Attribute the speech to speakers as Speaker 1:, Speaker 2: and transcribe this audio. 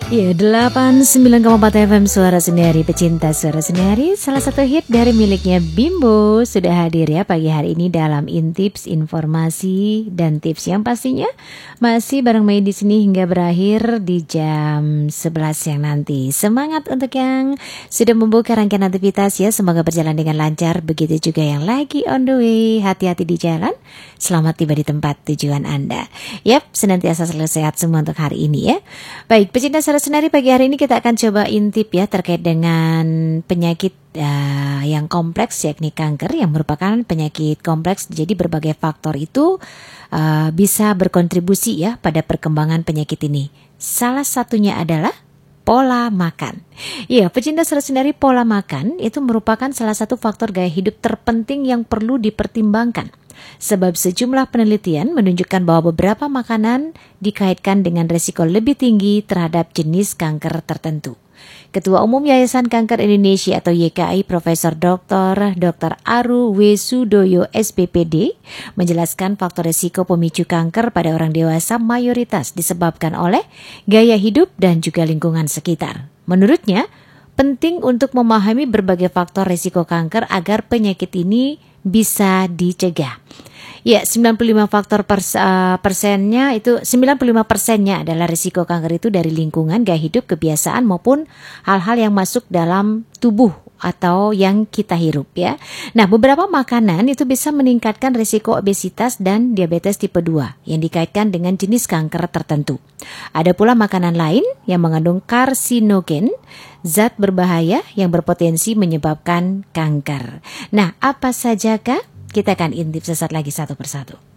Speaker 1: Iya, 89,4 FM Suara Sendiri, pecinta Suara Sendiri. Salah satu hit dari miliknya Bimbo sudah hadir ya pagi hari ini dalam Intips, informasi dan tips yang pastinya masih bareng Mei di sini hingga berakhir di jam 11 yang nanti. Semangat untuk yang sudah membuka rangkaian aktivitas ya, semoga berjalan dengan lancar. Begitu juga yang lagi on the way, hati-hati di jalan. Selamat tiba di tempat tujuan Anda. Yap, senantiasa selalu sehat semua untuk hari ini ya. Baik, pecinta Suara Sendiri, pagi hari ini kita akan coba intip ya terkait dengan penyakit yang kompleks, yakni kanker, yang merupakan penyakit kompleks. Jadi berbagai faktor itu bisa berkontribusi ya pada perkembangan penyakit ini. Salah satunya adalah pola makan. Iya, pecinta Suara Sendiri, pola makan itu merupakan salah satu faktor gaya hidup terpenting yang perlu dipertimbangkan. Sebab sejumlah penelitian menunjukkan bahwa beberapa makanan dikaitkan dengan risiko lebih tinggi terhadap jenis kanker tertentu. Ketua Umum Yayasan Kanker Indonesia atau YKI Profesor Dr. Aru W. Sudoyo SPPD menjelaskan faktor risiko pemicu kanker pada orang dewasa mayoritas disebabkan oleh gaya hidup dan juga lingkungan sekitar. Menurutnya, penting untuk memahami berbagai faktor risiko kanker agar penyakit ini bisa dicegah. Ya, 95 faktor persennya itu 95%-nya adalah risiko kanker itu dari lingkungan, gaya hidup, kebiasaan maupun hal-hal yang masuk dalam tubuh atau yang kita hirup ya. Nah, beberapa makanan itu bisa meningkatkan risiko obesitas dan diabetes tipe 2 yang dikaitkan dengan jenis kanker tertentu. Ada pula makanan lain yang mengandung karsinogen, zat berbahaya yang berpotensi menyebabkan kanker. Nah, apa sajakah? Kita akan intip sesaat lagi satu persatu.